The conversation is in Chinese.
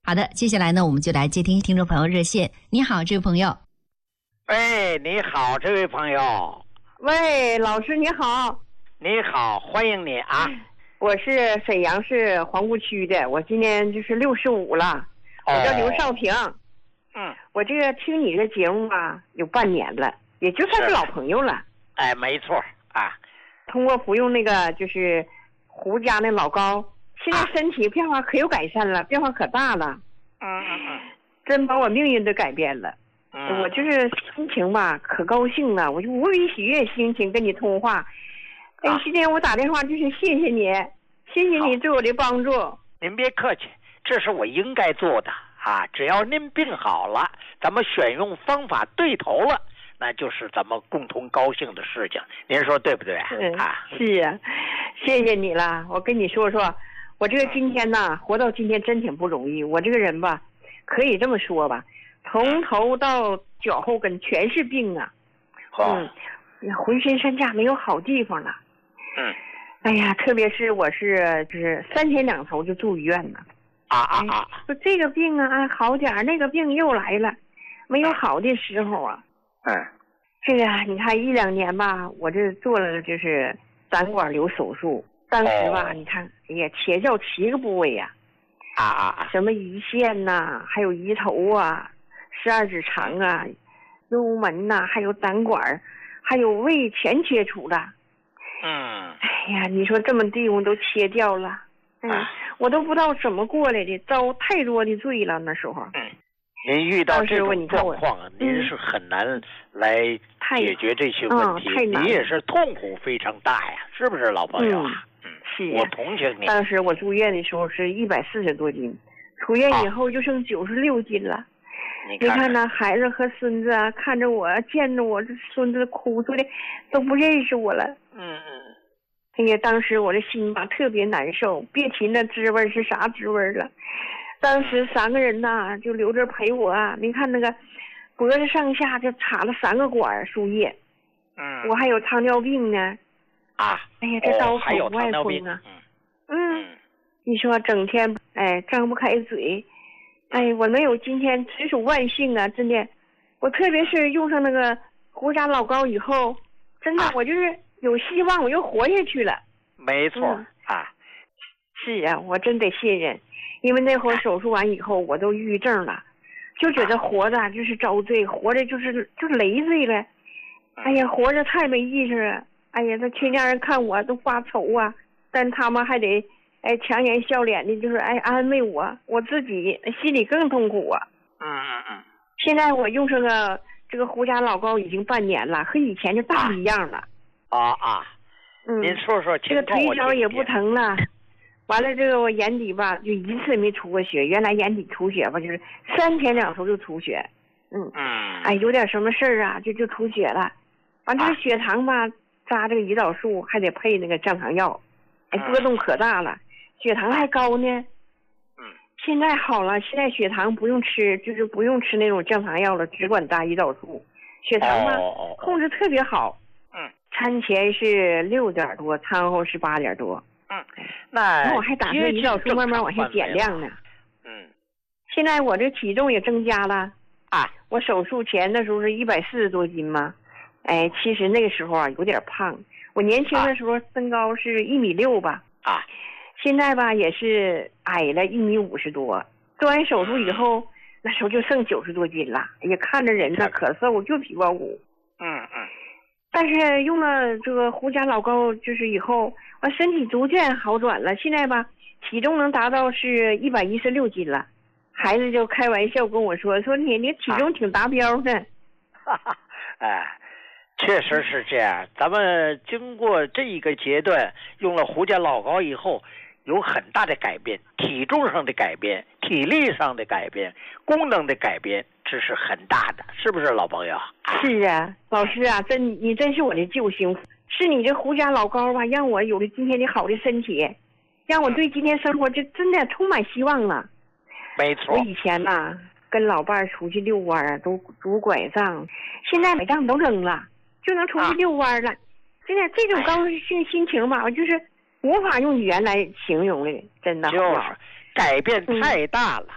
好的，接下来呢，我们就来接听听众朋友热线。你好，这位朋友。 哎，你好，这位朋友。 喂，老师你好。 你好，欢迎你啊。 我是沈阳市皇姑区的，我今年就是65了，我叫刘少平。我这个听你这个节目啊，有半年了，也就算是老朋友了。 哎，没错啊。 通过服用那个就是胡家那老膏，现在身体变化可有改善了，变化可大了。真把我命运都改变了。我就是心情吧，可高兴了，我就无比喜悦心情跟你通话。今天我打电话就是谢谢你，谢谢你对我的帮助。 您别客气，这是我应该做的啊！只要您病好了，咱们选用方法对头了，那就是咱们共同高兴的事情。您说对不对啊？ 是啊，谢谢你了。我跟你说说，我这个今天呢，活到今天真挺不容易。我这个人吧，可以这么说吧，从头到脚后跟全是病啊。浑身上下没有好地方了。哎呀，特别是我是就是3天2头就住医院了。说这个病啊好点儿，那个病又来了，没有好的时候啊。这个你看1、2年吧，我这做了就是胆管瘤手术，当时吧，你看，哎呀，切掉7个部位呀。什么胰腺呐，还有胰头啊，12指肠啊，幽门呐，还有胆管，还有胃全切除了。哎呀，你说这么地方都切掉了，我都不知道怎么过来的，遭太多的罪了那时候。 您遇到这种状况，您是很难来解决这些问题，你也是痛苦非常大呀，是不是老朋友啊？ 是呀， 我同情你。 当时我住院的时候是140多斤，出院以后就剩96斤了。你看那孩子和孙子啊，看着我，见着我这孙子哭出来，都不认识我了。哎呀，当时我的心吧特别难受，别提那滋味是啥滋味了。当时3个人呐，就留着陪我啊。你看那个脖子上下就插了3个管输液。我还有糖尿病呢。哎呀，这刀口不外风啊。你说整天张不开嘴。我能有今天实属万幸啊，真的。我特别是用上那个胡家老膏以后，真的我就是有希望，我又活下去了。 没错。 是啊，我真得信任，因为那会儿手术完以后我都抑郁症了，就觉得活着就是遭罪，活着就是累赘了。哎呀，活着太没意思了。哎呀，那亲家人看我都发愁啊，但他们还得强颜笑脸的，就是安慰我，我自己心里更痛苦啊。现在我用上这个胡家老膏已经半年了，和以前就大不一样了。 您说说这个腿脚也不疼了。完了，这个我眼底吧就一次没出过血，原来眼底出血吧就是3天2头就出血。有点什么事儿啊就出血了。完这个血糖吧扎这个胰岛素还得配那个降糖药，波动可大了，血糖还高呢。现在好了，现在血糖不用吃，就是不用吃那种降糖药了，只管打胰岛素，血糖吧控制特别好。餐前是6点多，餐后是8点多。那我还打算胰岛素慢慢往下减量呢。现在我这体重也增加了。我手术前的时候是140多斤嘛。其实那个时候啊有点胖。我年轻的时候身高是1.6米吧。现在吧也是矮了1.50米多。做完手术以后，那时候就剩90多斤了。哎呀，看着人呢可瘦，就皮包骨。但是用了这个胡家老膏就是以后，我身体逐渐好转了。现在吧，体重能达到是116斤了。孩子就开玩笑跟我说你体重挺达标的。 确实是这样。咱们经过这一个阶段，用了胡家老膏以后，有很大的改变，体重上的改变，体力上的改变，功能的改变，这是很大的，是不是老朋友？ 是啊，老师啊，你真是我的救星，是你这胡家老膏吧，让我有了今天的好的身体，让我对今天生活就真的充满希望了。 没错。 我以前呐跟老伴儿出去遛弯啊，都拄拐杖，现在拐杖都扔了，就能出去遛弯了。现在这种高兴心情吧，我就是无法用语言来形容的，真的。 就是改变太大了。